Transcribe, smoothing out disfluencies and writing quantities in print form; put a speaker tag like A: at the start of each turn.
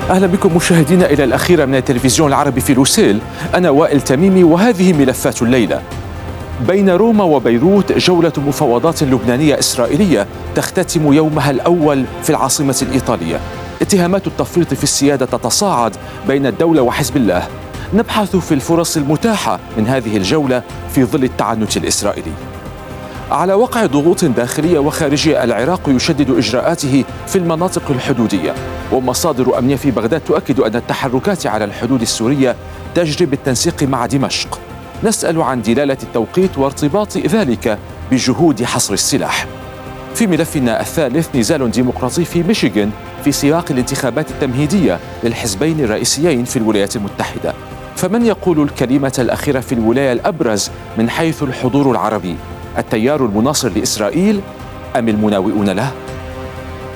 A: أهلا بكم مشاهدينا إلى الأخيرة من التلفزيون العربي في لوسيل. أنا وائل تميمي وهذه ملفات الليلة. بين روما وبيروت جولة مفاوضات لبنانية إسرائيلية تختتم يومها الأول في العاصمة الإيطالية. اتهامات التفريط في السيادة تتصاعد بين الدولة وحزب الله. نبحث في الفرص المتاحة من هذه الجولة في ظل التعنت الإسرائيلي. على وقع ضغوط داخلية وخارجية، العراق يشدد إجراءاته في المناطق الحدودية، ومصادر أمنية في بغداد تؤكد أن التحركات على الحدود السورية تجري بالتنسيق مع دمشق. نسأل عن دلالة التوقيت وارتباط ذلك بجهود حصر السلاح. في ملفنا الثالث، نزال ديمقراطي في ميشيغان في سياق الانتخابات التمهيدية للحزبين الرئيسيين في الولايات المتحدة. فمن يقول الكلمة الأخيرة في الولاية الأبرز من حيث الحضور العربي؟ التيار المناصر لإسرائيل أم المناوئون له؟